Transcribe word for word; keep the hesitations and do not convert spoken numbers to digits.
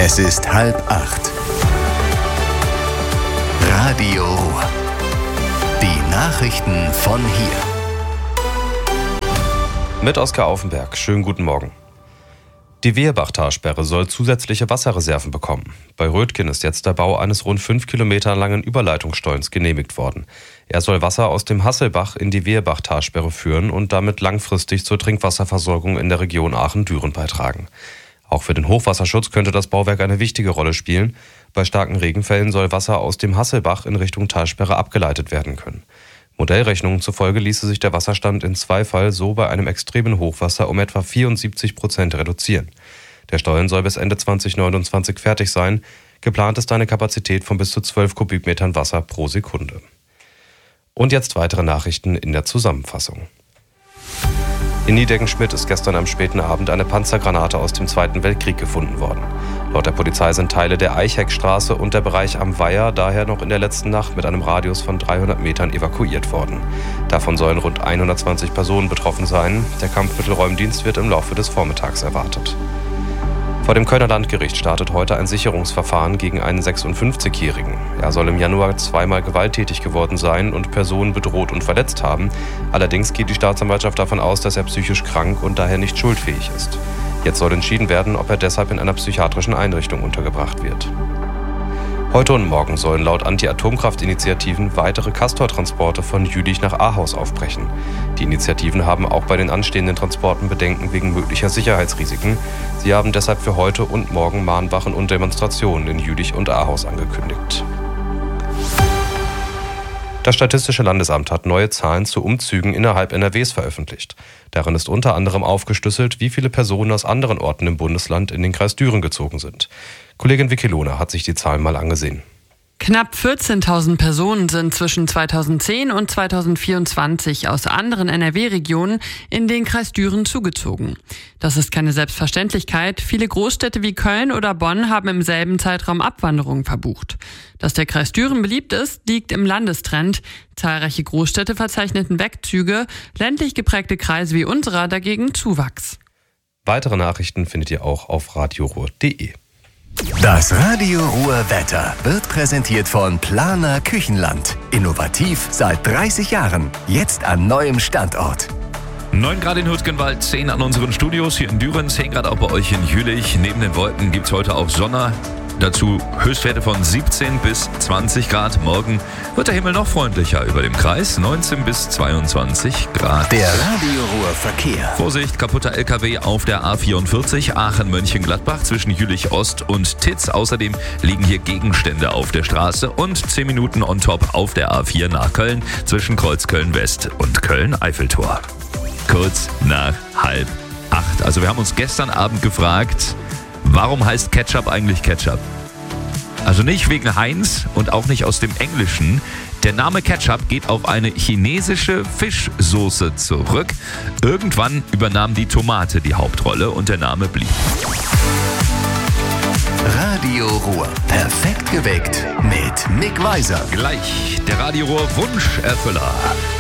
Es ist halb acht. Radio Ruhr. Die Nachrichten von hier. Mit Oskar Aufenberg. Schönen guten Morgen. Die Weherbach-Talsperre soll zusätzliche Wasserreserven bekommen. Bei Rötgen ist jetzt der Bau eines rund fünf Kilometer langen Überleitungsstollens genehmigt worden. Er soll Wasser aus dem Hasselbach in die Weherbach-Talsperre führen und damit langfristig zur Trinkwasserversorgung in der Region Aachen-Düren beitragen. Auch für den Hochwasserschutz könnte das Bauwerk eine wichtige Rolle spielen. Bei starken Regenfällen soll Wasser aus dem Hasselbach in Richtung Talsperre abgeleitet werden können. Modellrechnungen zufolge ließe sich der Wasserstand in Zweifall so bei einem extremen Hochwasser um etwa vierundsiebzig Prozent reduzieren. Der Stollen soll bis Ende zwanzig neunundzwanzig fertig sein. Geplant ist eine Kapazität von bis zu zwölf Kubikmetern Wasser pro Sekunde. Und jetzt weitere Nachrichten in der Zusammenfassung. In Niedeckenschmidt ist gestern am späten Abend eine Panzergranate aus dem Zweiten Weltkrieg gefunden worden. Laut der Polizei sind Teile der Eichheckstraße und der Bereich am Weiher daher noch in der letzten Nacht mit einem Radius von dreihundert Metern evakuiert worden. Davon sollen rund hundertzwanzig Personen betroffen sein. Der Kampfmittelräumdienst wird im Laufe des Vormittags erwartet. Vor dem Kölner Landgericht startet heute ein Sicherungsverfahren gegen einen sechsundfünfzigjährigen. Er soll im Januar zweimal gewalttätig geworden sein und Personen bedroht und verletzt haben. Allerdings geht die Staatsanwaltschaft davon aus, dass er psychisch krank und daher nicht schuldfähig ist. Jetzt soll entschieden werden, ob er deshalb in einer psychiatrischen Einrichtung untergebracht wird. Heute und morgen sollen laut Anti-Atomkraft-Initiativen weitere Castor-Transporte von Jülich nach Ahaus aufbrechen. Die Initiativen haben auch bei den anstehenden Transporten Bedenken wegen möglicher Sicherheitsrisiken. Sie haben deshalb für heute und morgen Mahnwachen und Demonstrationen in Jülich und Ahaus angekündigt. Das Statistische Landesamt hat neue Zahlen zu Umzügen innerhalb N R Ws veröffentlicht. Darin ist unter anderem aufgeschlüsselt, wie viele Personen aus anderen Orten im Bundesland in den Kreis Düren gezogen sind. Kollegin Vicky Lohner hat sich die Zahlen mal angesehen. Knapp vierzehntausend Personen sind zwischen zweitausendzehn und zweitausendvierundzwanzig aus anderen N R W-Regionen in den Kreis Düren zugezogen. Das ist keine Selbstverständlichkeit. Viele Großstädte wie Köln oder Bonn haben im selben Zeitraum Abwanderung verbucht. Dass der Kreis Düren beliebt ist, liegt im Landestrend. Zahlreiche Großstädte verzeichneten Wegzüge, ländlich geprägte Kreise wie unserer dagegen Zuwachs. Weitere Nachrichten findet ihr auch auf radioruhr punkt de. Das Radio Ruhr Wetter wird präsentiert von Planer Küchenland. Innovativ seit dreißig Jahren. Jetzt an neuem Standort. neun Grad in Hürtgenwald, zehn an unseren Studios hier in Düren, zehn Grad auch bei euch in Jülich. Neben den Wolken gibt es heute auch Sonne. Dazu Höchstwerte von siebzehn bis zwanzig Grad. Morgen wird der Himmel noch freundlicher über dem Kreis. neunzehn bis zweiundzwanzig Grad. Der Radio Ruhr Verkehr. Vorsicht, kaputter L K W auf der A vierundvierzig Aachen-Mönchengladbach zwischen Jülich Ost und Titz. Außerdem liegen hier Gegenstände auf der Straße und zehn Minuten on top auf der A vier nach Köln zwischen Kreuzköln West und Köln-Eiffeltor. Kurz nach halb acht. Also wir haben uns gestern Abend gefragt, warum heißt Ketchup eigentlich Ketchup? Also nicht wegen Heinz und auch nicht aus dem Englischen. Der Name Ketchup geht auf eine chinesische Fischsoße zurück. Irgendwann übernahm die Tomate die Hauptrolle und der Name blieb. Radio Ruhr. Perfekt geweckt mit Mick Weiser. Gleich der Radio Ruhr Wunscherfüller.